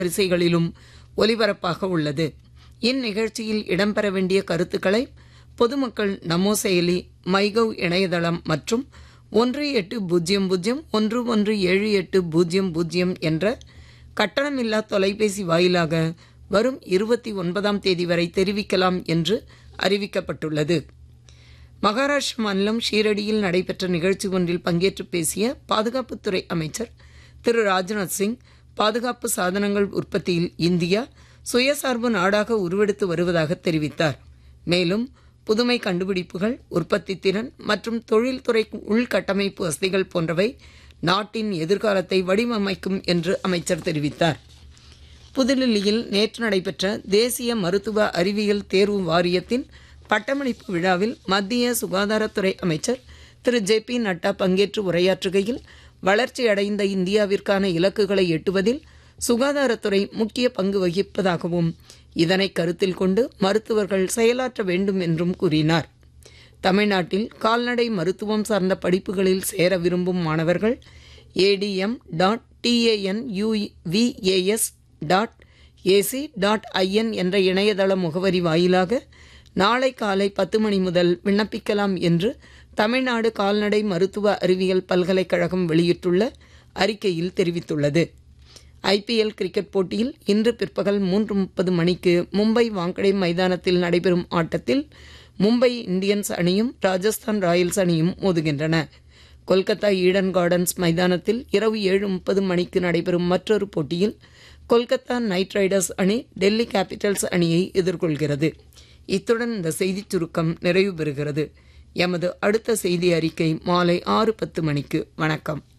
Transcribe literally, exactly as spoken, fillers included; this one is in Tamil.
வரிசைகளிலும் ஒலிபரப்பாக உள்ளது. இந்நிகழ்ச்சியில் இடம்பெற வேண்டிய கருத்துக்களை பொதுமக்கள் நமோ செயலி, மைகவ் இணையதளம் மற்றும் ஒன்று எட்டு பூஜ்ஜியம் பூஜ்ஜியம் ஒன்று ஒன்று ஏழு எட்டு பூஜ்ஜியம் பூஜ்ஜியம் என்ற கட்டணமில்லா தொலைபேசி வாயிலாக வரும் இருபத்தி ஒன்பதாம் தேதி வரை தெரிவிக்கலாம் என்று அறிவிக்கப்பட்டுள்ளது. மகாராஷ்டிர மாநிலம் ஷீரடியில் நடைபெற்ற நிகழ்ச்சி ஒன்றில் பங்கேற்று பேசிய பாதுகாப்புத்துறை அமைச்சர் திரு ராஜ்நாத் சிங், பாதுகாப்பு சாதனங்கள் உற்பத்தியில் இந்தியா சுயசார்பு நாடாக உருவெடுத்து வருவதாக தெரிவித்தார். மேலும் புதுமை கண்டுபிடிப்புகள், உற்பத்தி திறன் மற்றும் தொழில்துறை உள்கட்டமைப்பு வசதிகள் போன்றவை நாட்டின் எதிர்காலத்தை வடிவமைக்கும் என்று அமைச்சர் தெரிவித்தார். புதுடில்லியில் நேற்று நடைபெற்ற தேசிய மருத்துவ அறிவியல் தேர்வு வாரியத்தின் பட்டமளிப்பு விழாவில் மத்திய சுகாதாரத்துறை அமைச்சர் திரு ஜே பி நட்டா பங்கேற்று உரையாற்றுகையில், வளர்ச்சியடைந்த இந்தியாவிற்கான இலக்குகளை எட்டுவதில் சுகாதாரத்துறை முக்கிய பங்கு வகிப்பதாகவும் இதனை கருத்தில் கொண்டு மருத்துவர்கள் செயலாற்ற வேண்டும் என்றும் கூறினார். தமிழ்நாட்டில் கால்நடை மருத்துவம் சார்ந்த படிப்புகளில் சேர விரும்பும் மாணவர்கள் ATM dot டிஎன்யூவிஏஎஸ் dot AC dot IN என்ற இணையதள முகவரி வாயிலாக நாளை காலை பத்து மணி முதல் விண்ணப்பிக்கலாம் என்று தமிழ்நாடு கால்நடை மருத்துவ அறிவியல் பல்கலைக்கழகம் வெளியிட்டுள்ள அறிக்கையில் தெரிவித்துள்ளது. ஐபிஎல் கிரிக்கெட் போட்டியில் இன்று பிற்பகல் மூன்று முப்பது மணிக்கு மும்பை வாங்கடே மைதானத்தில் நடைபெறும் ஆட்டத்தில் மும்பை இந்தியன்ஸ் அணியும் ராஜஸ்தான் ராயல்ஸ் அணியும் மோதுகின்றன. கொல்கத்தா ஈடன் கார்டன்ஸ் மைதானத்தில் இரவு ஏழு முப்பது மணிக்கு நடைபெறும் மற்றொரு போட்டியில் கொல்கத்தா நைட் ரைடர்ஸ் அணி டெல்லி கேபிட்டல்ஸ் அணியை எதிர்கொள்கிறது. இத்துடன் இந்த செய்திச் சுருக்கம் நிறைவு பெறுகிறது. எமது அடுத்த செய்தி அறிக்கை மாலை ஆறு பத்து மணிக்கு. வணக்கம்.